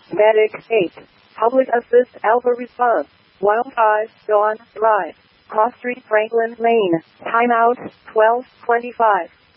Medic 8. Public Assist Alpha Response. Wild 5, Dawn, Drive. Cross Street, Franklin Lane. Timeout, 12:25.